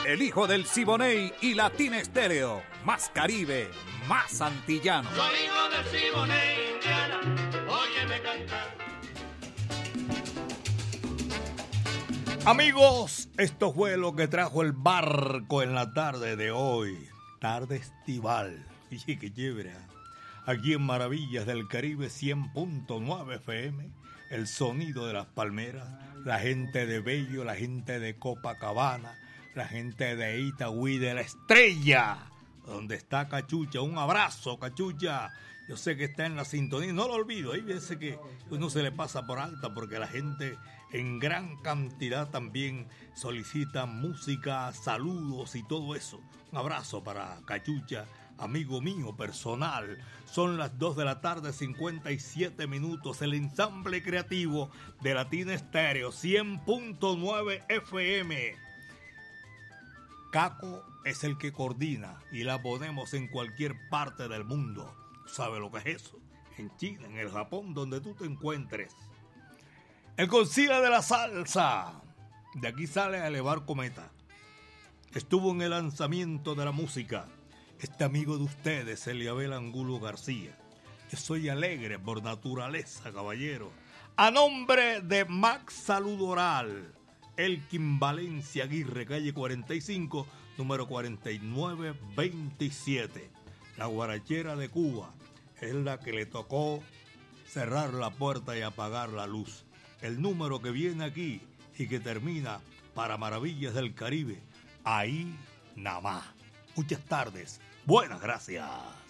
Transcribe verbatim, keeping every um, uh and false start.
El hijo del Siboney y Latina Estéreo. Más Caribe, más antillano. Soy hijo del Siboney, Indiana, óyeme cantar. Amigos, esto fue lo que trajo el barco en la tarde de hoy. Tarde estival. Y qué chévere. Aquí en Maravillas del Caribe cien punto nueve F M. El sonido de las palmeras. La gente de Bello, la gente de Copacabana. La gente de Itagüí, de La Estrella, donde está Cachucha. Un abrazo, Cachucha. Yo sé que está en la sintonía, no lo olvido. Hay veces que uno se le pasa por alta porque la gente en gran cantidad también solicita música, saludos y todo eso. Un abrazo para Cachucha, amigo mío personal. Son las dos de la tarde, cincuenta y siete minutos. El ensamble creativo de Latina Estéreo, cien punto nueve F M. Caco es el que coordina y la ponemos en cualquier parte del mundo. ¿Sabe lo que es eso? En China, en el Japón, donde tú te encuentres. El Godzilla de la salsa. De aquí sale a elevar cometa. Estuvo en el lanzamiento de la música este amigo de ustedes, Eliabel Angulo García. Yo soy alegre por naturaleza, caballero. A nombre de Max Salud Oral, Elkin Valencia Aguirre, calle cuarenta y cinco, número cuarenta y nueve veintisiete. La guarachera de Cuba es la que le tocó cerrar la puerta y apagar la luz. El número que viene aquí y que termina para Maravillas del Caribe, ahí nada más. Muchas tardes, buenas gracias.